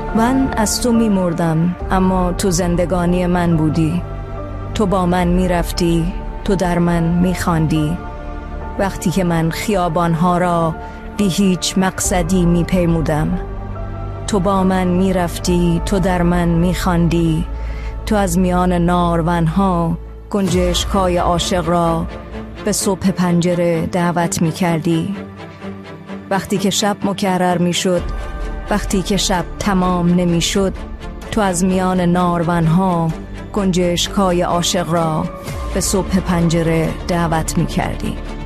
من از تو می مردم اما تو زندگانی من بودی. تو با من می رفتی، تو در من می خواندی. وقتی که من خیابانها را بی هیچ مقصدی می پیمودم، تو با من می رفتی، تو در من می خواندی. تو از میان نارونها گنجشک‌های عاشق را به صبح پنجره دعوت می کردی. وقتی که شب مکرر می شد، وقتی که شب تمام نمی شد، تو از میان نارونها گنجشک‌های عاشق را به صبح پنجره دعوت می کردی.